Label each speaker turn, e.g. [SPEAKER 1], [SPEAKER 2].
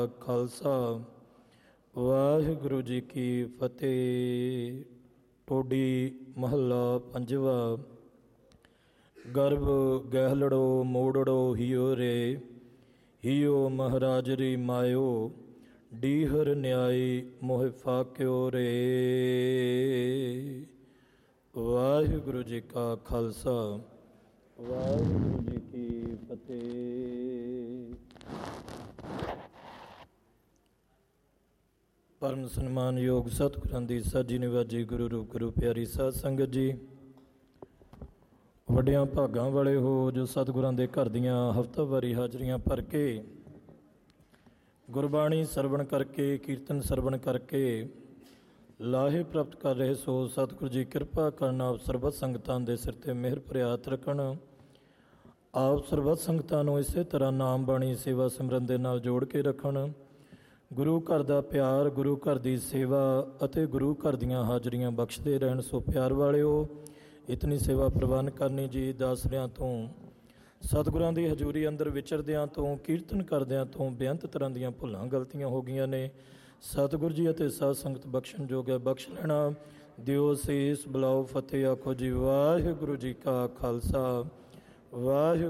[SPEAKER 1] ਖਾਲਸਾ ਵਾਹਿਗੁਰੂ ਜੀ ਕੀ ਫਤਿਹ। ਟੋਡੀ ਮਹੱਲਾ ਪੰਜਵਾ। ਗਰਭ ਗਹਿਲੜੋ ਮੋੜੜੋ ਹਿਓ ਰੇ, ਹਿਓ ਮਹਾਰਾਜਰੀ ਮਾਇਓ, ਡੀਹਰ ਨਿਆਈ ਮੋਹਿ ਫਾਕਿਓ ਰੇ। ਵਾਹਿਗੁਰੂ ਜੀ ਕਾ ਖਾਲਸਾ ਵਾਹਿਗੁਰੂ ਜੀ ਕੀ ਫਤਿਹ। ਪਰਮ ਸਨਮਾਨਯੋਗ ਸਤਿਗੁਰਾਂ ਦੀ ਸਾਜੀ ਨਿਵਾਜੀ ਗੁਰੂ ਰੂਪ ਗੁਰੂ ਪਿਆਰੀ ਸਾਧ ਸੰਗਤ ਜੀ, ਵੱਡਿਆਂ ਭਾਗਾਂ ਵਾਲੇ ਹੋ ਜੋ ਸਤਿਗੁਰਾਂ ਦੇ ਘਰ ਦੀਆਂ ਹਫ਼ਤਾਵਾਰੀ ਹਾਜ਼ਰੀਆਂ ਭਰ ਕੇ ਗੁਰਬਾਣੀ ਸਰਵਣ ਕਰਕੇ, ਕੀਰਤਨ ਸਰਵਣ ਕਰਕੇ ਲਾਹੇ ਪ੍ਰਾਪਤ ਕਰ ਰਹੇ ਸੋ। ਸਤਿਗੁਰੂ ਜੀ ਕਿਰਪਾ ਕਰਨ, ਆਪ ਸਰਬਤ ਸੰਗਤਾਂ ਦੇ ਸਿਰ 'ਤੇ ਮਿਹਰ ਭਰਿਆ ਹੱਥ ਰੱਖਣ। ਆਪ ਸਰਬਤ ਸੰਗਤਾਂ ਨੂੰ ਇਸੇ ਤਰ੍ਹਾਂ ਨਾਮ ਬਾਣੀ ਸੇਵਾ ਸਿਮਰਨ ਦੇ ਨਾਲ ਜੋੜ ਕੇ ਰੱਖਣ। ਗੁਰੂ ਘਰ ਦਾ ਪਿਆਰ, ਗੁਰੂ ਘਰ ਦੀ ਸੇਵਾ ਅਤੇ ਗੁਰੂ ਘਰ ਦੀਆਂ ਹਾਜ਼ਰੀਆਂ ਬਖਸ਼ਦੇ ਰਹਿਣ। ਸੋ ਪਿਆਰ ਵਾਲਿਓ, ਇਤਨੀ ਸੇਵਾ ਪ੍ਰਵਾਨ ਕਰਨੀ ਜੀ। ਦਾਸਰਿਆਂ ਤੋਂ, ਸਤਿਗੁਰਾਂ ਦੀ ਹਜ਼ੂਰੀ ਅੰਦਰ ਵਿਚਰਦਿਆਂ ਤੋਂ, ਕੀਰਤਨ ਕਰਦਿਆਂ ਤੋਂ ਬੇਅੰਤ ਤਰ੍ਹਾਂ ਦੀਆਂ ਭੁੱਲਾਂ ਗਲਤੀਆਂ ਹੋ ਗਈਆਂ ਨੇ। ਸਤਿਗੁਰੂ ਜੀ ਅਤੇ ਸਾਧ ਸੰਗਤ ਬਖਸ਼ਣ ਯੋਗ ਹੈ, ਬਖਸ਼ ਲੈਣਾ। ਦਿਓ ਸੀਸ ਬੁਲਾਓ ਫਤਿਹ ਆਖੋ ਜੀ। ਵਾਹਿਗੁਰੂ ਜੀ ਕਾ ਖਾਲਸਾ ਵਾਹਿਗੁਰੂ